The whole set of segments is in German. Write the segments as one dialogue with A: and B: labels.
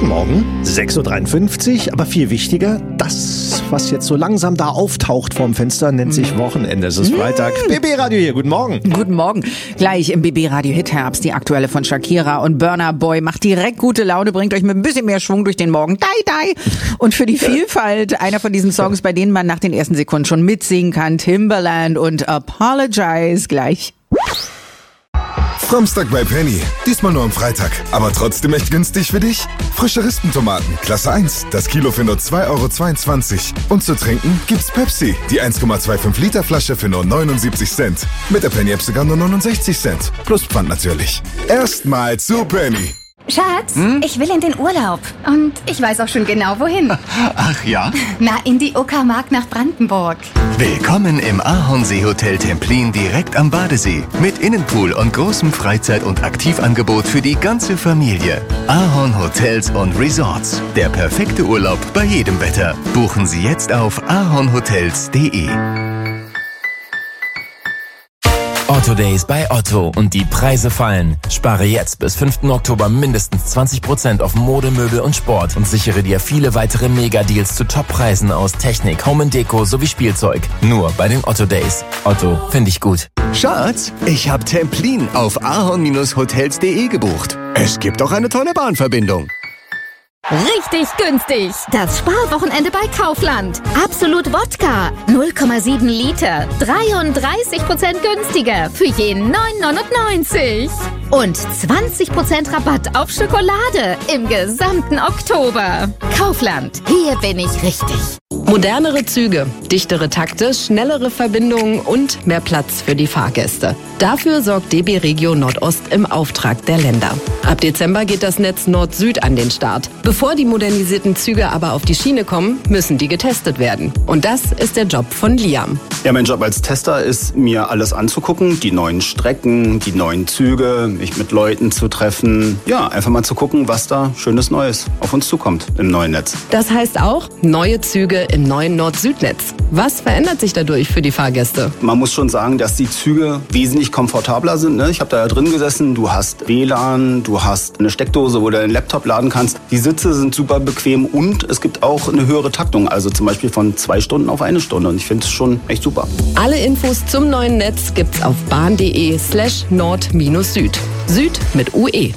A: Guten Morgen, 6.53 Uhr, aber viel wichtiger, das, was jetzt so langsam da auftaucht vorm Fenster, nennt sich Wochenende. Es ist Freitag. BB Radio hier, guten Morgen.
B: Guten Morgen. Gleich im BB Radio Hit Herbst die aktuelle von Shakira und Burna Boy. Macht direkt gute Laune, bringt euch mit ein bisschen mehr Schwung durch den Morgen. Die. Und für die Vielfalt einer von diesen Songs, bei denen man nach den ersten Sekunden schon mitsingen kann, Timbaland und Apologize gleich.
C: Samstag bei Penny. Diesmal nur am Freitag. Aber trotzdem echt günstig für dich? Frische Rispentomaten, Klasse 1. Das Kilo für nur 2,22 €. Und zu trinken gibt's Pepsi. Die 1,25 Liter Flasche für nur 79 Cent. Mit der Penny-App sogar nur 69 Cent. Plus Pfand natürlich. Erstmal zu Penny.
D: Schatz, ich will in den Urlaub. Und ich weiß auch schon genau, wohin.
E: Ach ja?
D: Na, in die Uckermark nach Brandenburg.
E: Willkommen im Ahornsee-Hotel Templin direkt am Badesee. Mit Innenpool und großem Freizeit- und Aktivangebot für die ganze Familie. Ahorn Hotels und Resorts. Der perfekte Urlaub bei jedem Wetter. Buchen Sie jetzt auf ahornhotels.de.
F: Otto Days bei Otto und die Preise fallen. Spare jetzt bis 5. Oktober mindestens 20% auf Mode, Möbel und Sport und sichere dir viele weitere Mega-Deals zu Top-Preisen aus Technik, Home & Deko sowie Spielzeug. Nur bei den Otto Days. Otto, finde ich gut.
E: Schatz, ich habe Templin auf ahorn-hotels.de gebucht. Es gibt auch eine tolle Bahnverbindung.
D: Richtig günstig. Das Sparwochenende bei Kaufland. Absolut Wodka. 0,7 Liter. 33% günstiger. Für jeden 9,99 €. Und 20% Rabatt auf Schokolade im gesamten Oktober. Kaufland. Hier bin ich richtig.
G: Modernere Züge, dichtere Takte, schnellere Verbindungen und mehr Platz für die Fahrgäste. Dafür sorgt DB Regio Nordost im Auftrag der Länder. Ab Dezember geht das Netz Nord-Süd an den Start. Bevor die modernisierten Züge aber auf die Schiene kommen, müssen die getestet werden. Und das ist der Job von Liam.
H: Ja, mein Job als Tester ist, mir alles anzugucken, die neuen Strecken, die neuen Züge, mich mit Leuten zu treffen. Ja, einfach mal zu gucken, was da Schönes Neues auf uns zukommt im neuen Netz.
G: Das heißt auch neue Züge im neuen Nord-Süd-Netz. Was verändert sich dadurch für die Fahrgäste?
H: Man muss schon sagen, dass die Züge wesentlich komfortabler sind. Ne? Ich habe da ja drin gesessen, du hast WLAN, du hast eine Steckdose, wo du deinen Laptop laden kannst. Die Sitze sind super bequem und es gibt auch eine höhere Taktung, also zum Beispiel von 2 Stunden auf 1 Stunde. Und ich finde es schon echt super.
G: Alle Infos zum neuen Netz gibt's auf bahn.de/nord-süd. Süd mit UE.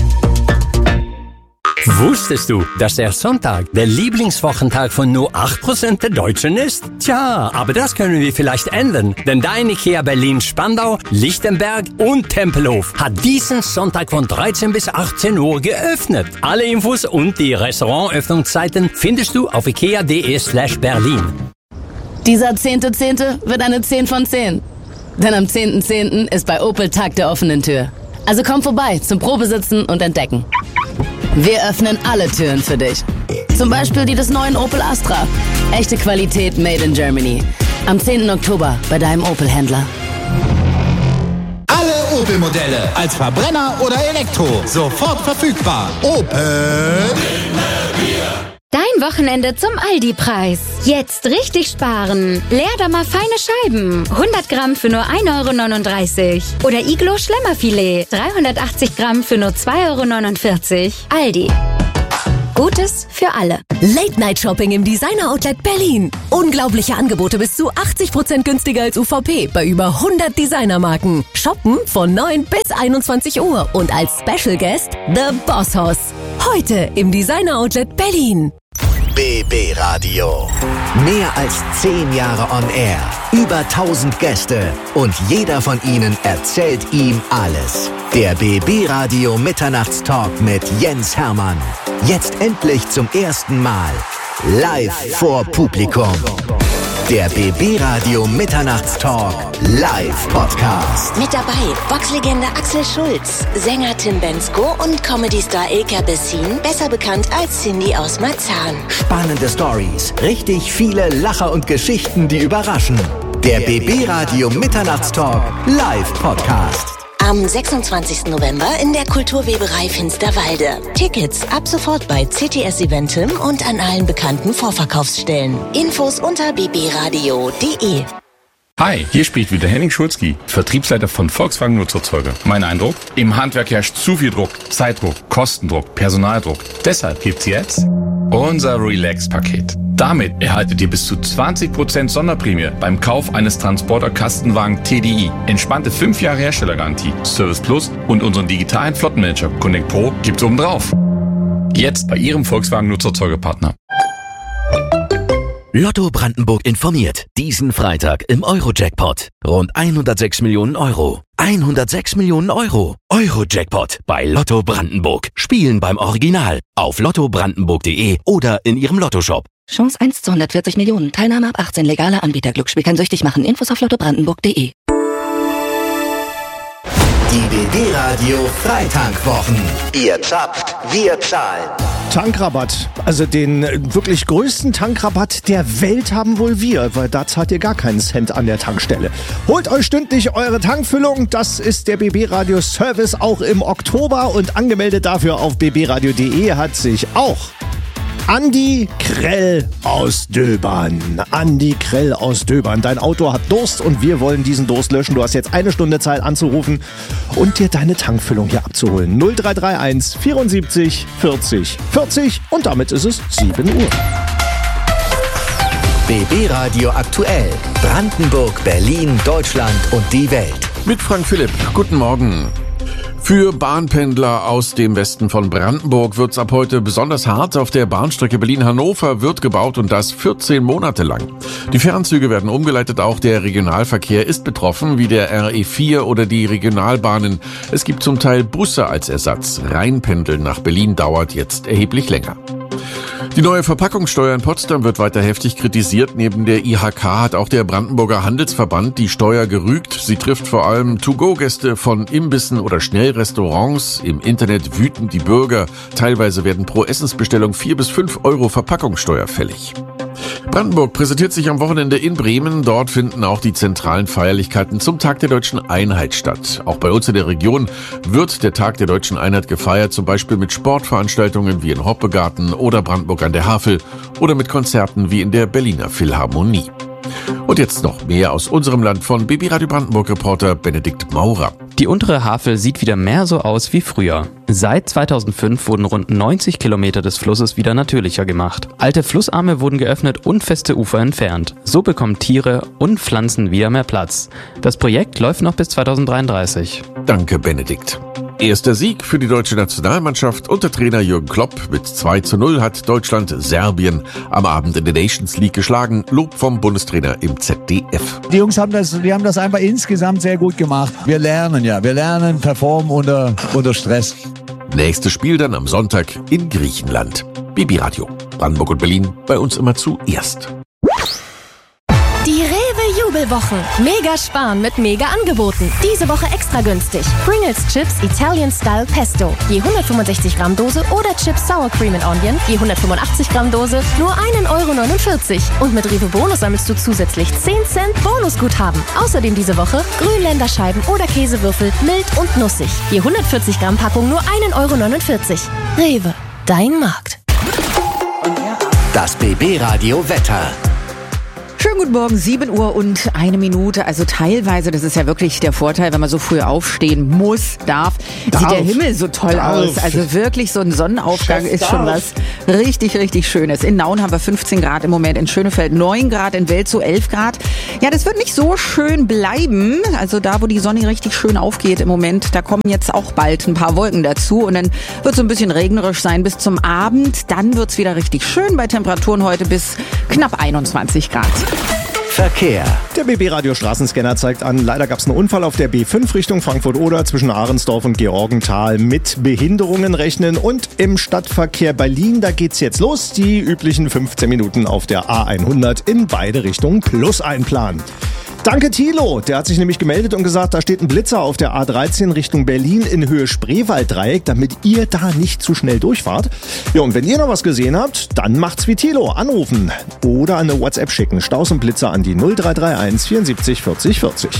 I: Wusstest du, dass der Sonntag der Lieblingswochentag von nur 8% der Deutschen ist? Tja, aber das können wir vielleicht ändern, denn dein IKEA Berlin Spandau, Lichtenberg und Tempelhof hat diesen Sonntag von 13 bis 18 Uhr geöffnet. Alle Infos und die Restaurantöffnungszeiten findest du auf ikea.de/Berlin.
J: Dieser 10.10. wird eine 10 von 10. Denn am 10.10. ist bei Opel Tag der offenen Tür. Also komm vorbei zum Probesitzen und Entdecken. Wir öffnen alle Türen für dich. Zum Beispiel die des neuen Opel Astra. Echte Qualität made in Germany. Am 10. Oktober bei deinem Opel-Händler.
K: Alle Opel-Modelle als Verbrenner oder Elektro. Sofort verfügbar. Opel.
D: Dein Wochenende zum Aldi-Preis. Jetzt richtig sparen. Leerdammer feine Scheiben. 100 Gramm für nur 1,39 €. Oder Iglo Schlemmerfilet. 380 Gramm für nur 2,49 €. Aldi. Gutes für alle.
L: Late-Night-Shopping im Designer-Outlet Berlin. Unglaubliche Angebote bis zu 80% günstiger als UVP bei über 100 Designermarken. Shoppen von 9 bis 21 Uhr und als Special Guest The Boss Hoss. Heute im Designer-Outlet Berlin.
M: BB Radio. Mehr als 10 Jahre on Air. Über 1000 Gäste. Und jeder von ihnen erzählt ihm alles. Der BB Radio Mitternachtstalk mit Jens Hermann. Jetzt endlich zum ersten Mal. Live vor Publikum. Der BB Radio Mitternachtstalk Live Podcast.
N: Mit dabei Boxlegende Axel Schulz, Sänger Tim Bendzko und Comedy-Star Ilka Bessin, besser bekannt als Cindy aus Marzahn.
M: Spannende Stories, richtig viele Lacher und Geschichten, die überraschen. Der BB Radio Mitternachtstalk Live Podcast.
N: Am 26. November in der Kulturweberei Finsterwalde. Tickets ab sofort bei CTS Eventim und an allen bekannten Vorverkaufsstellen. Infos unter bbradio.de.
O: Hi, hier spricht wieder Henning Schulzki, Vertriebsleiter von Volkswagen Nutzfahrzeuge. Mein Eindruck? Im Handwerk herrscht zu viel Druck, Zeitdruck, Kostendruck, Personaldruck. Deshalb gibt's jetzt unser Relax-Paket. Damit erhaltet ihr bis zu 20% Sonderprämie beim Kauf eines Transporter-Kastenwagen TDI. Entspannte 5 Jahre Herstellergarantie, Service Plus und unseren digitalen Flottenmanager Connect Pro gibt's obendrauf. Jetzt bei Ihrem Volkswagen Nutzfahrzeuge-Partner.
M: Lotto Brandenburg informiert. Diesen Freitag im Euro-Jackpot. Rund 106 Millionen Euro. 106 Millionen Euro. Euro-Jackpot bei Lotto Brandenburg. Spielen beim Original. Auf lottobrandenburg.de oder in Ihrem Lottoshop.
P: Chance 1 zu 140 Millionen. Teilnahme ab 18. Legaler Anbieter. Glücksspiel kann süchtig machen. Infos auf lottobrandenburg.de.
M: Die BB Radio Freitankwochen. Ihr zapft, wir zahlen.
A: Tankrabatt. Also den wirklich größten Tankrabatt der Welt haben wohl wir, weil da zahlt ihr gar keinen Cent an der Tankstelle. Holt euch stündlich eure Tankfüllung. Das ist der BB Radio Service auch im Oktober und angemeldet dafür auf bbradio.de hat sich auch Andi Krell aus Döbern. Andi Krell aus Döbern. Dein Auto hat Durst und wir wollen diesen Durst löschen. Du hast jetzt 1 Stunde Zeit anzurufen und dir deine Tankfüllung hier abzuholen. 0331 74 40 40 und damit ist es 7 Uhr.
M: BB Radio aktuell. Brandenburg, Berlin, Deutschland und die Welt.
Q: Mit Frank Philipp. Guten Morgen. Für Bahnpendler aus dem Westen von Brandenburg wird's ab heute besonders hart. Auf der Bahnstrecke Berlin-Hannover wird gebaut und das 14 Monate lang. Die Fernzüge werden umgeleitet, auch der Regionalverkehr ist betroffen, wie der RE4 oder die Regionalbahnen. Es gibt zum Teil Busse als Ersatz. Rheinpendeln nach Berlin dauert jetzt erheblich länger. Die neue Verpackungssteuer in Potsdam wird weiter heftig kritisiert. Neben der IHK hat auch der Brandenburger Handelsverband die Steuer gerügt. Sie trifft vor allem To-Go-Gäste von Imbissen oder Schnellrestaurants. Im Internet wüten die Bürger. Teilweise werden pro Essensbestellung 4 bis 5 Euro Verpackungssteuer fällig. Brandenburg präsentiert sich am Wochenende in Bremen. Dort finden auch die zentralen Feierlichkeiten zum Tag der Deutschen Einheit statt. Auch bei uns in der Region wird der Tag der Deutschen Einheit gefeiert, zum Beispiel mit Sportveranstaltungen wie in Hoppegarten oder Brandenburg an der Havel oder mit Konzerten wie in der Berliner Philharmonie. Und jetzt noch mehr aus unserem Land von BB Radio Brandenburg-Reporter Benedikt Maurer.
R: Die untere Havel sieht wieder mehr so aus wie früher. Seit 2005 wurden rund 90 Kilometer des Flusses wieder natürlicher gemacht. Alte Flussarme wurden geöffnet und feste Ufer entfernt. So bekommen Tiere und Pflanzen wieder mehr Platz. Das Projekt läuft noch bis 2033.
Q: Danke, Benedikt. Erster Sieg für die deutsche Nationalmannschaft unter Trainer Jürgen Klopp. Mit 2:0 hat Deutschland Serbien am Abend in der Nations League geschlagen. Lob vom Bundestrainer im ZDF.
S: Die Jungs haben das einfach insgesamt sehr gut gemacht. Wir lernen, performen unter Stress.
Q: Nächstes Spiel dann am Sonntag in Griechenland. BB Radio. Brandenburg und Berlin, bei uns immer zuerst.
T: Die Rewe-Jubelwochen. Mega sparen mit Mega-Angeboten. Diese Woche extra günstig. Pringles Chips Italian Style Pesto. Je 165 Gramm Dose oder Chips Sour Cream and Onion. Je 185 Gramm Dose. Nur 1,49 €. Und mit Rewe Bonus sammelst du zusätzlich 10 Cent Bonusguthaben. Außerdem diese Woche Grünländerscheiben oder Käsewürfel mild und nussig. Je 140 Gramm Packung nur 1,49 €. Rewe. Dein Markt.
M: Das BB Radio Wetter.
B: Schönen guten Morgen, 7 Uhr und 1 Minute. Also teilweise, das ist ja wirklich der Vorteil, wenn man so früh aufstehen muss, sieht der Himmel so toll aus. Also wirklich so ein Sonnenaufgang ist schon was richtig, richtig Schönes. In Nauen haben wir 15 Grad im Moment, in Schönefeld 9 Grad, in Welzow 11 Grad. Ja, das wird nicht so schön bleiben. Also da, wo die Sonne richtig schön aufgeht im Moment, da kommen jetzt auch bald ein paar Wolken dazu. Und dann wird es so ein bisschen regnerisch sein bis zum Abend. Dann wird es wieder richtig schön bei Temperaturen heute bis knapp 21 Grad.
M: Verkehr.
A: Der BB Radio Straßenscanner zeigt an, leider gab es einen Unfall auf der B5 Richtung Frankfurt-Oder zwischen Ahrensdorf und Georgenthal. Mit Behinderungen rechnen und im Stadtverkehr Berlin, da geht's jetzt los. Die üblichen 15 Minuten auf der A100 in beide Richtungen plus einplanen. Danke Thilo, der hat sich nämlich gemeldet und gesagt, da steht ein Blitzer auf der A13 Richtung Berlin in Höhe Spreewalddreieck, damit ihr da nicht zu schnell durchfahrt. Ja, und wenn ihr noch was gesehen habt, dann macht's wie Thilo, anrufen oder eine WhatsApp schicken. Staus und Blitzer an die 0331 74 40 40.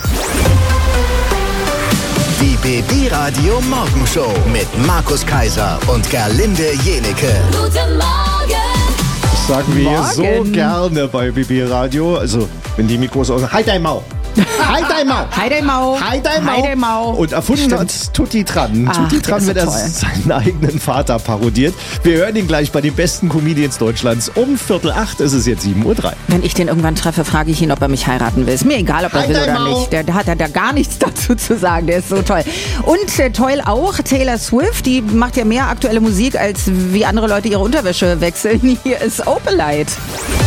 M: Die BB Radio Morgenshow mit Markus Kaiser und Gerlinde Jenecke.
T: Guten Morgen!
A: sagen wir hier so
B: Morgen.
A: gerne bei BB Radio. Also, wenn die Mikros aus... Halt dein Maul! Halt dein Maul!
B: Halt dein Maul!
A: Halt dein Maul!
B: Halt dein Maul!
A: Und erfunden hat Tutti Tran.
B: Ach,
A: Tutti
B: der
A: Tran
B: ist
A: wird
B: so
A: er
B: toll.
A: seinen eigenen Vater parodiert. Wir hören ihn gleich bei den besten Comedians Deutschlands. Um 7:45 ist es jetzt 7:03 Uhr.
B: Wenn ich den irgendwann treffe, frage ich ihn, ob er mich heiraten will. Ist mir egal, ob er
A: Halt
B: will
A: dein
B: oder
A: Maul.
B: nicht. Der hat da gar nichts dazu zu sagen. Der ist so toll. Und toll auch Taylor Swift. Die macht ja mehr aktuelle Musik, als wie andere Leute ihre Unterwäsche wechseln. Hier ist Opalite.